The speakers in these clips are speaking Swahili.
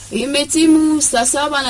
Imetimu saa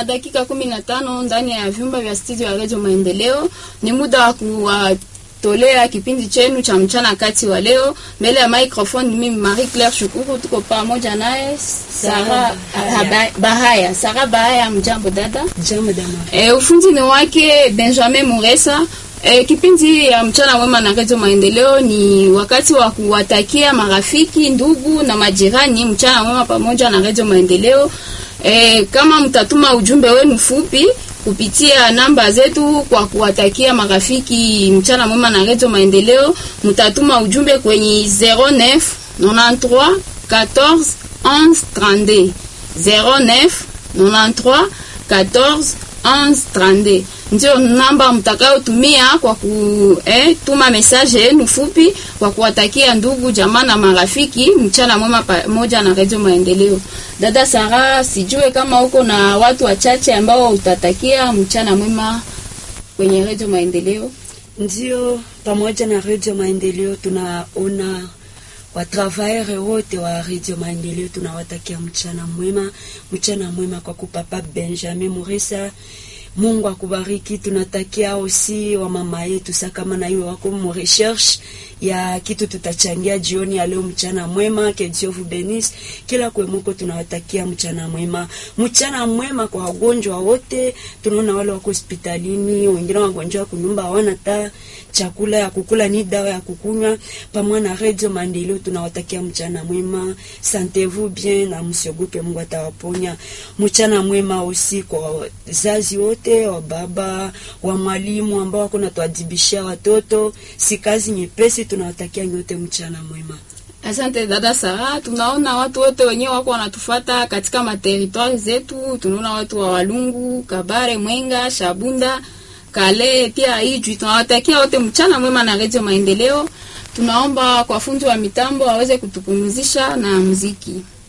7:15 ndani ya vyumba vya studio ya Radio Maendeleo. Ni muda wa kuwatolea kipindi chenu cha mchana kati wa leo. Mbele ya microphone mimi Marie Claire Shukuru, tuko pamoja naye Sara Bahaya. Sara Bahaya, mjambo dada? Jambo dama. Ufundi ni wake Benjamin Muresa. Kipindi ya mchana mwema na Radio Maendeleo ni wakati wa kuwatakia marafiki, ndugu na majirani mchana mwema pamoja na Radio Maendeleo. Kama mtatuma ujumbe wenu fupi kupitia namba zetu kwa kuwatakia marafiki mchana mwema na Radio Maendeleo, mtatuma ujumbe kwenye 09 93 14 11 32 09 93 14 11 32. Ndio namba mtakayotumia kwa kutuma message yenu fupi kwa kuwatakia ndugu jamaa na marafiki mchana mwema pamoja na Radio Maendeleo. Dada Sara, sijue kama uko na watu wachache ambao utatakia mchana mwema kwenye Radio Maendeleo. Ndio, pamoja na Radio Maendeleo tunaona watravailleur wote wa Radio Maendeleo tunawatakia mchana mwema kwa kupapa Benjamin Muresa. Mungu akubariki. Tunatakia aussi wa mama yetu kama na hiyo wako mu recherche ya kitu tutachangia jioni ya leo. Mchana mwema, que Dieu vous bénisse. Kila kwa mko tunawatakia mchana mwema kwa wagonjwa wote. Tunaona wale wako hospitalini, wengine wagonjwa kunyumba hawana hata chakula ya kukula ni dawa ya kukunywa. Pamoja na Radio Maendeleo tunawatakia mchana mwema. Sentez-vous bien na msiogope, Mungu atawaponya. Mchana mwema aussi kwa wazazi wote, wa baba, wa mwalimu ambao wako natuadibishia watoto. Si kazi nyepesi, tunawatakia nyote mchana mwema. Asante dada Sara. Tunaona watu wote wenyewe wako wanatufuata katika materitoire zetu. Tunaona watu wa Walungu, Kabare, Mwenga, Shabunda, Kale, pia Ijwi. Tunawatakia wote mchana mwema na Radio Maendeleo. Tunaomba kwa fundi wa mitambo aweze kutupumzisha na muziki.